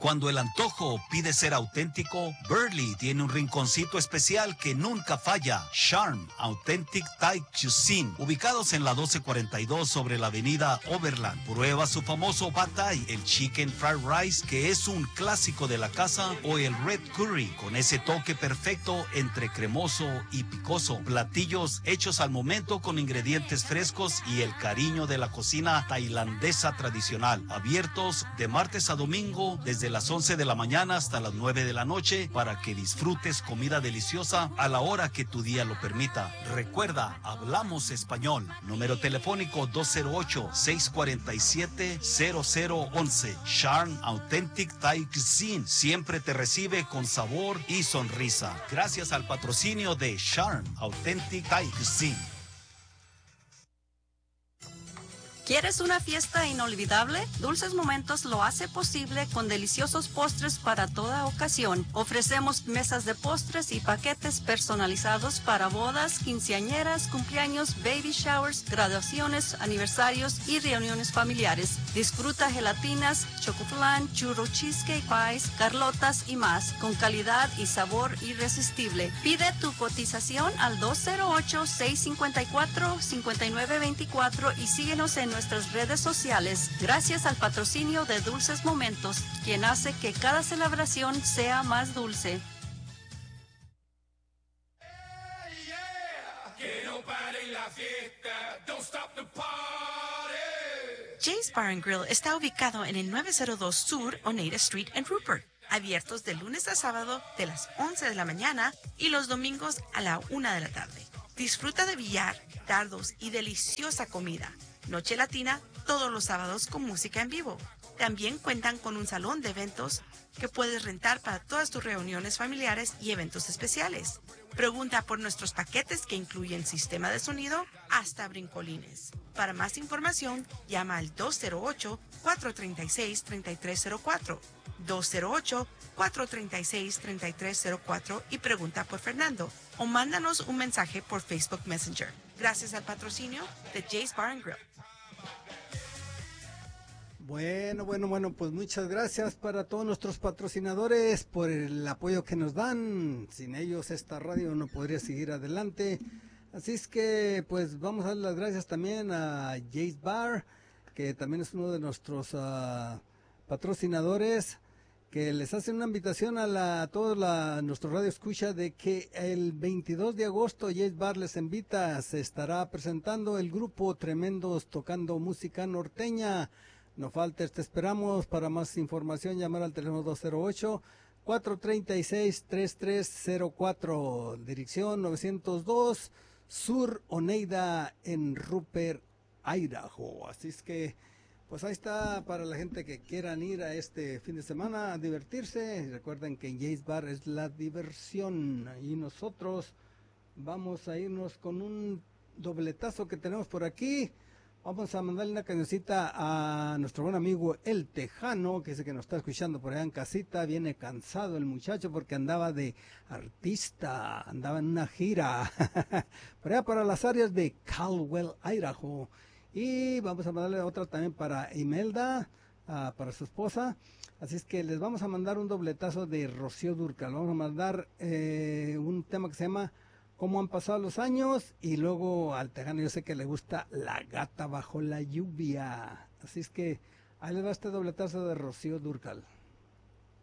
Cuando el antojo pide ser auténtico, Burley tiene un rinconcito especial que nunca falla. Charm Authentic Thai Cuisine, ubicados en la 1242 sobre la avenida Overland. Prueba su famoso Pad Thai, el Chicken Fried Rice, que es un clásico de la casa, o el Red Curry, con ese toque perfecto entre cremoso y picoso. Platillos hechos al momento con ingredientes frescos y el cariño de la cocina tailandesa tradicional. Abiertos de martes a domingo desde las 11 de la mañana hasta las 9 de la noche para que disfrutes comida deliciosa a la hora que tu día lo permita. Recuerda, hablamos español. Número telefónico 208-647-0011. Charm Authentic Thai Cuisine siempre te recibe con sabor y sonrisa. Gracias al patrocinio de Charm Authentic Thai Cuisine. ¿Quieres una fiesta inolvidable? Dulces Momentos lo hace posible con deliciosos postres para toda ocasión. Ofrecemos mesas de postres y paquetes personalizados para bodas, quinceañeras, cumpleaños, baby showers, graduaciones, aniversarios y reuniones familiares. Disfruta gelatinas, chocoflan, churro cheesecake pies, carlotas y más, con calidad y sabor irresistible. Pide tu cotización al 208-654-5924 y síguenos en nuestras redes sociales. Gracias al patrocinio de Dulces Momentos, quien hace que cada celebración sea más dulce. Jay's Bar and Grill está ubicado en el 902 Sur Oneida Street en Rupert. Abiertos de lunes a sábado de las 11 de la mañana y los domingos a la 1 de la tarde. Disfruta de billar, dardos y deliciosa comida. Noche Latina todos los sábados con música en vivo. También cuentan con un salón de eventos que puedes rentar para todas tus reuniones familiares y eventos especiales. Pregunta por nuestros paquetes que incluyen sistema de sonido hasta brincolines. Para más información, llama al 208-436-3304. 208-436-3304 y pregunta por Fernando. O mándanos un mensaje por Facebook Messenger. Gracias al patrocinio de Jay's Bar and Grill. Bueno, pues muchas gracias para todos nuestros patrocinadores por el apoyo que nos dan. Sin ellos esta radio no podría seguir adelante. Así es que pues vamos a dar las gracias también a Jay's Bar, que también es uno de nuestros patrocinadores, que les hace una invitación a todos nuestro radio escucha de que el 22 de agosto Jay's Bar les invita. Se estará presentando el grupo Tremendos tocando música norteña. No faltes, te esperamos. Para más información, llamar al teléfono 208-436-3304, dirección 902 Sur Oneida en Rupert, Idaho. Así es que, pues ahí está para la gente que quieran ir a este fin de semana a divertirse. Recuerden que en Jay's Bar es la diversión. Y nosotros vamos a irnos con un dobletazo que tenemos por aquí. Vamos a mandarle una cancioncita a nuestro buen amigo El Tejano, que dice que nos está escuchando por allá en casita. Viene cansado el muchacho porque andaba de artista, andaba en una gira por allá para las áreas de Caldwell, Idaho. Y vamos a mandarle otra también para Imelda, para su esposa. Así es que les vamos a mandar un dobletazo de Rocío Dúrcal. Vamos a mandar un tema que se llama Cómo han pasado los años, y luego al Tejano yo sé que le gusta La gata bajo la lluvia. Así es que ahí les va este dobletazo de Rocío Dúrcal.